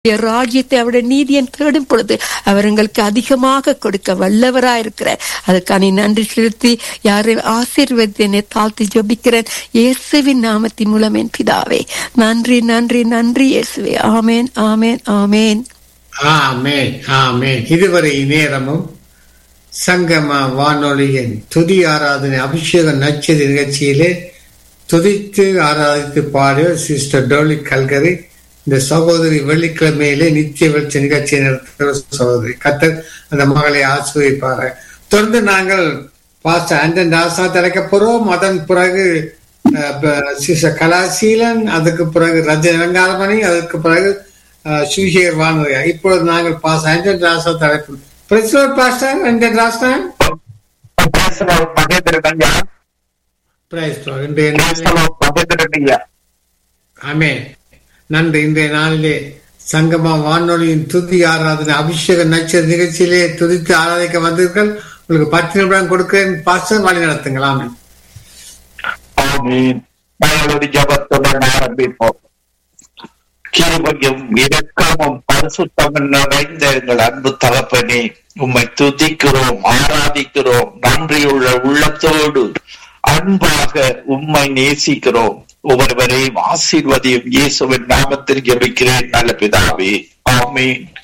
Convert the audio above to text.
ராஜ்யத்தை அவருடைய நீதியை தேடும் பொழுது அவர் எங்களுக்கு அதிகமாக கொடுக்க வல்லவராயிருக்கிறார். அதுக்கான நன்றி செலுத்தி யாரையும் ஆசீர்வதித்து என்னை தாழ்த்தி ஜெபிக்கிறேன் இயேசுவின் நாமத்தின் மூலம் என் பிதாவே. நன்றி நன்றி நன்றி இயேசுவே. ஆமேன் ஆமேன் ஆமேன் ஆமேன் ஆமேன். இதுவரை நேரமும் சங்கம வானொலியின் துதி ஆராதனை அபிஷேக நட்சத்திர நிகழ்ச்சியிலே துதித்து ஆராதித்து பாடிய சிஸ்டர் டோலி கல்கரி. இந்த சகோதரி வெள்ளிக்கிழமையிலே நித்திய வெளிச்ச நிகழ்ச்சியை நடத்துகிற சகோதரி. கர்த்தர் அந்த மகளை ஆசீர்வதிப்பார். தொடர்ந்து நாங்கள் பாஸ்டர் ஆண்டன் ராசா அழைக்க போறோம். அதன் பிறகு சிஸ்டர் கலாசீலன், அதுக்கு பிறகு ரஜ வெங்காளமணி, அதுக்கு பிறகு சுவிசேகர் வானொலியா. இப்பொழுது நாங்கள் பாஸ்டர் ஆண்டன் ராசா அழைப்போம். பாஸ்டர் ஆண்டன் ராசா ஆமென். நன்றி. இன்றைய நாளிலே சங்கமா வானொலியின் துதி ஆராதனை அபிஷேக நட்சத்திர நிகழ்ச்சியிலே துதித்து ஆராதிக்க வந்தீர்கள். உங்களுக்கு 10 நிமிடம் கொடுக்கிறேன். பாஸ்டர் வழி நடத்துங்களாமே. ஜபத்துடன் ஆரம்பிப்போம். கிருபையும் இரக்கமும் பரிசுத்தமும் நிறைந்த எங்கள் அன்பு தகப்பனே, உம்மை துதிக்கிறோம், ஆராதிக்கிறோம். நன்றியுள்ள உள்ளத்தோடு அன்பாக உம்மை நேசிக்கிறோம். ஒவ்வொருவரையும் ஆசீர்வதியும் இயேசுவின் நாமத்தில் ஜெபிக்கிறேன் நல்ல பிதாவே. ஆமென்.